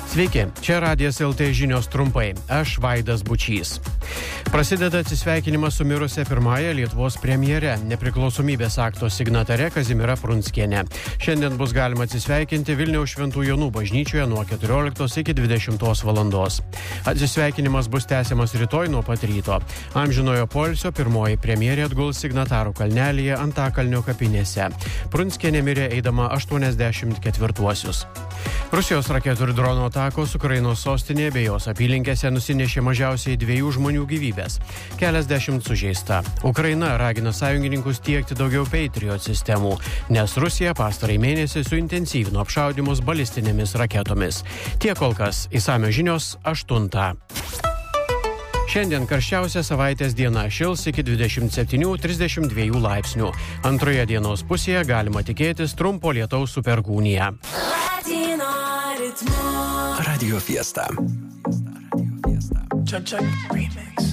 Sveiki, čia Radijas LT žinios trumpai. Aš Vaidas Bučys. Prasideda atsisveikinimas su mirusia pirmąja Lietuvos premjere, nepriklausomybės akto signatare Kazimiera Prunskiene. Šiandien bus galima atsisveikinti Vilniaus Šventų Jonų bažnyčioje nuo 14 iki 20 valandos. Atsisveikinimas bus tęsiamas rytoj nuo pat ryto. Amžinojo poilsio pirmoji premjerė atguls Signatarų kalnelyje Antakalnio kapinėse. Prunskienė mirė eidama 84-uosius. Rusijos raketų ir dronų atakos Ukrainos sostinėje bei jos apylinkėse nusinešė mažiausiai 2 žmonių gyvybės. Keliasdešimt sužeista. Ukraina ragina sąjungininkus tiekti daugiau Patriot sistemų, nes Rusija pastarąjį mėnesį suintensyvino apšaudymus balistinėmis raketomis. Tiek kol kas. Išsamios žinios 8. Šiandien karščiausia savaitės diena, šils iki 27-32 laipsnių. Antroje dienos pusėje galima tikėtis trumpo lietaus su perkūnija. Radio Fiesta. Check, check. Remix.